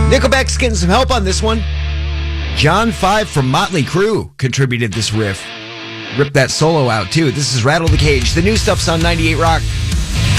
Nickelback's getting some help on this one. John 5 from Motley Crue contributed this riff. Ripped that solo out, too. This is Rattle the Cage. The new stuff's on 98 Rock.